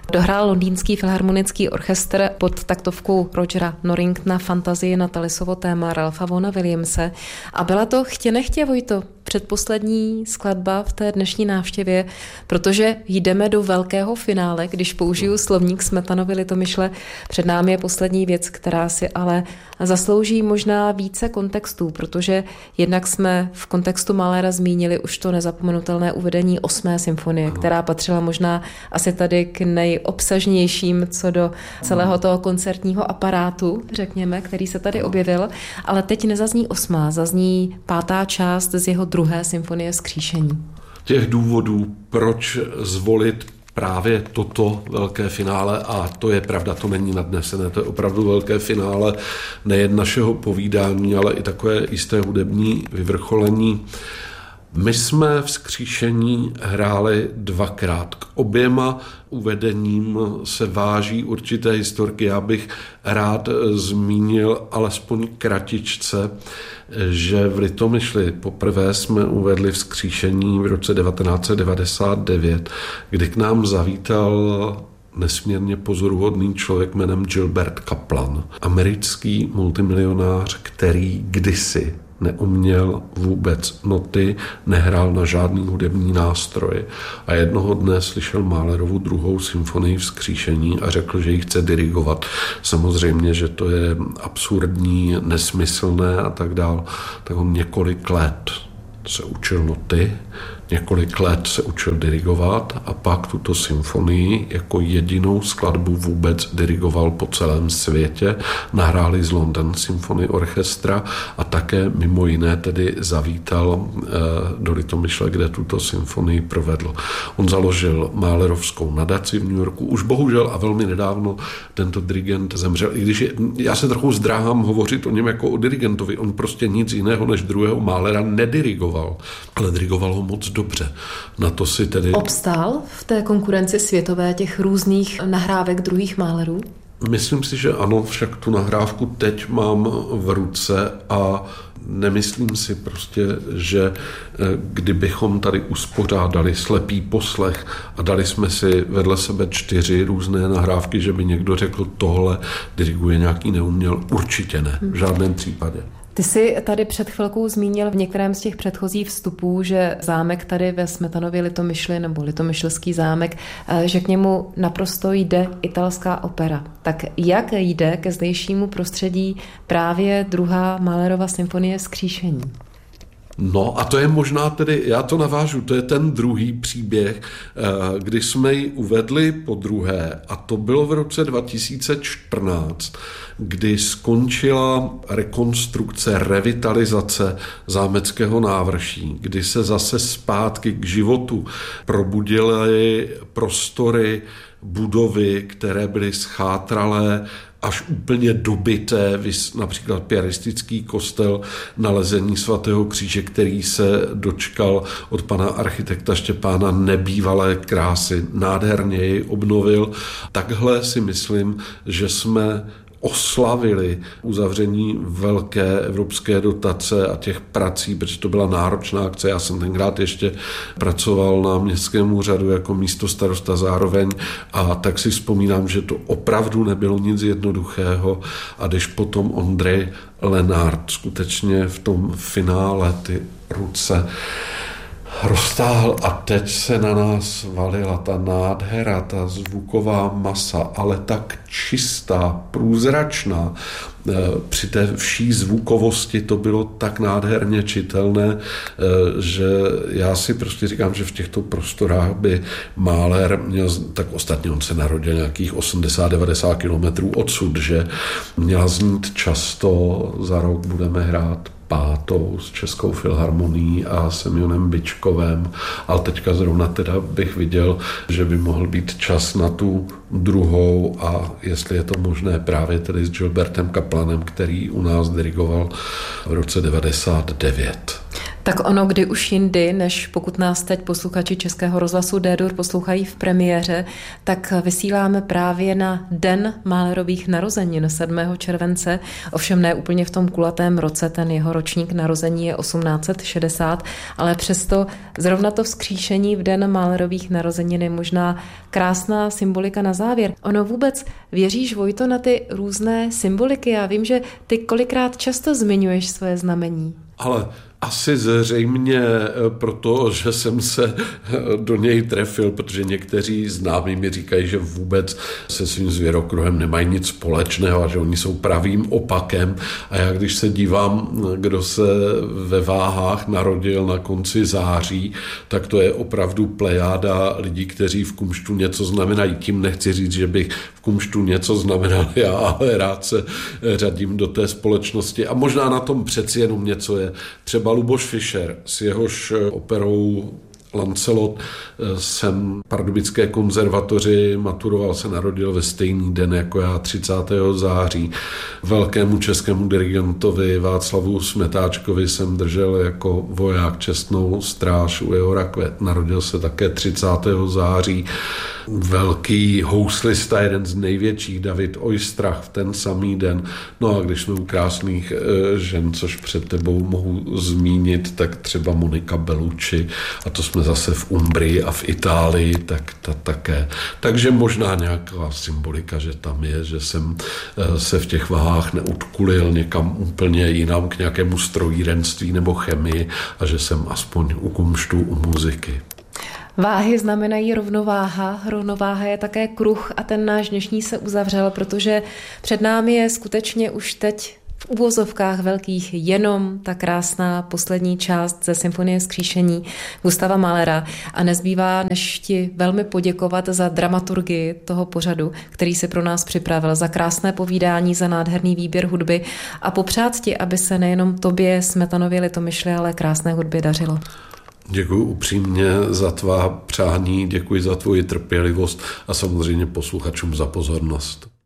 dohrál Londýnský filharmonický orchestr pod taktovkou Rogera Norringtona fantazii na Talisovo téma Ralpha Vaughna Williamse. A byla to chtě nechtě, Vojto, předposlední skladba v té dnešní návštěvě, protože jdeme do velkého finále, když použiju slovník Smetanovi Litomyšle. Před námi je poslední věc, která si ale zaslouží možná více kontextů, protože jednak jsme v kontextu Mahlera zmínili už to nezapomenutelné uvedení 8. symfonie, která patřila možná asi tady k nejobsažnějším co do celého toho koncertního aparátu, řekněme, který se tady objevil, ale teď nezazní 8., zazní 5. část z jeho 2. symfonie Vzkříšení. Těch důvodů, proč zvolit právě toto velké finále, a to je pravda, to není nadnesené, to je opravdu velké finále nejen našeho povídání, ale i takové jisté hudební vyvrcholení. My jsme Vzkříšení hráli 2krát. K oběma uvedením se váží určité historky. Já bych rád zmínil alespoň kratičce, že v Litomyšli poprvé jsme uvedli Vzkříšení v roce 1999, kdy k nám zavítal nesmírně pozoruhodný člověk jménem Gilbert Kaplan, americký multimilionář, který kdysi neuměl vůbec noty, nehrál na žádný hudební nástroj a jednoho dne slyšel Mahlerovu 2. symfonii Vzkříšení a řekl, že ji chce dirigovat. Samozřejmě, že to je absurdní, nesmyslné a tak dál. Tak on několik let se učil noty, několik let se učil dirigovat a pak tuto symfonii jako jedinou skladbu vůbec dirigoval po celém světě. Nahráli z London Symphony Orchestra a také mimo jiné tedy zavítal do Litomyšle, kde tuto symfonii provedl. On založil Mahlerovskou nadaci v New Yorku. Už bohužel a velmi nedávno tento dirigent zemřel. I když já se trochu zdráhám hovořit o něm jako o dirigentovi. On prostě nic jiného než 2. Mahlera nedirigoval, ale dirigoval ho moc dobře. Na to si tedy... Obstál v té konkurenci světové těch různých nahrávek druhých Mahlerů? Myslím si, že ano, však tu nahrávku teď mám v ruce a nemyslím si prostě, že kdybychom tady uspořádali slepý poslech a dali jsme si vedle sebe 4 různé nahrávky, že by někdo řekl, tohle diriguje nějaký neuměl, určitě ne, v žádném případě. Ty jsi tady před chvilkou zmínil v některém z těch předchozích vstupů, že zámek tady ve Smetanově Litomyšli nebo Litomyšlský zámek, že k němu naprosto jde italská opera. Tak jak jde ke zdejšímu prostředí právě 2. Mahlerova symfonie Vzkříšení? No a to je možná tedy, já to navážu, to je ten druhý příběh, kdy jsme ji uvedli po druhé a to bylo v roce 2014, kdy skončila rekonstrukce, revitalizace zámeckého návrší, kdy se zase zpátky k životu probudily prostory, budovy, které byly schátralé, až úplně dobyté, například piaristický kostel Nalezení svatého kříže, který se dočkal od pana architekta Štěpána nebývalé krásy, nádherně jej obnovil. Takhle si myslím, že jsme oslavili uzavření velké evropské dotace a těch prací, protože to byla náročná akce. Já jsem tenkrát ještě pracoval na městském úřadu jako místostarosta zároveň a tak si vzpomínám, že to opravdu nebylo nic jednoduchého a když potom Ondřej Lenart skutečně v tom finále ty ruce roztáhl a teď se na nás valila ta nádhera, ta zvuková masa, ale tak čistá, průzračná. Při té vší zvukovosti to bylo tak nádherně čitelné, že já si prostě říkám, že v těchto prostorách by Mahler měl, tak ostatně on se narodil nějakých 80-90 kilometrů odsud, že měla znít často, za rok budeme hrát 5. s Českou filharmonií a Semionem Byčkovem, ale teďka zrovna teda bych viděl, že by mohl být čas na tu 2. a jestli je to možné právě tedy s Gilbertem Kaplanem, který u nás dirigoval v roce 99. Tak ono, kdy už jindy, než pokud nás teď posluchači Českého rozhlasu D-Dur poslouchají v premiéře, tak vysíláme právě na Den Mahlerových narozenin 7. července, ovšem ne úplně v tom kulatém roce, ten jeho ročník narození je 1860, ale přesto zrovna to vzkříšení v Den Mahlerových narozenin je možná krásná symbolika na závěr. Ono vůbec, věříš, Vojto, na ty různé symboliky? Já vím, že ty kolikrát často zmiňuješ svoje znamení. Ale asi zřejmě proto, že jsem se do něj trefil, protože někteří známí mi říkají, že vůbec se svým zvěrokruhem nemají nic společného a že oni jsou pravým opakem. A já když se dívám, kdo se ve váhách narodil na konci září, tak to je opravdu plejáda lidí, kteří v kumštu něco znamenají. Tím nechci říct, že bych v kumštu něco znamenal já, ale rád se řadím do té společnosti. A možná na tom přeci jenom něco je. Třeba Luboš Fischer s jehož operou Lancelot jsem v Pardubické konzervatoři maturoval, se narodil ve stejný den jako já, 30. září. Velkému českému dirigentovi Václavu Smetáčkovi jsem držel jako voják čestnou stráž u jeho rakve. Narodil se také 30. září. Velký houslista, jeden z největších, David Oistrach, v ten samý den. No a když jsme u krásných žen, což před tebou mohu zmínit, tak třeba Monika Bellucci, a to jsme zase v Umbrii a v Itálii, tak ta také. Takže možná nějaká symbolika, že tam je, že jsem se v těch váhách neutkulil někam úplně jinam k nějakému strojírenství nebo chemii a že jsem aspoň u kumštu, u muziky. Váhy znamenají rovnováha. Rovnováha je také kruh a ten náš dnešní se uzavřel, protože před námi je skutečně už teď v uvozovkách velkých jenom ta krásná poslední část ze Symfonie vzkříšení Gustava Mahlera a nezbývá, než ti velmi poděkovat za dramaturgii toho pořadu, který si pro nás připravil, za krásné povídání, za nádherný výběr hudby a popřát ti, aby se nejenom tobě, Smetanově Litomyšli, ale krásné hudbě dařilo. Děkuji upřímně za tvá přání, děkuji za tvoji trpělivost a samozřejmě posluchačům za pozornost.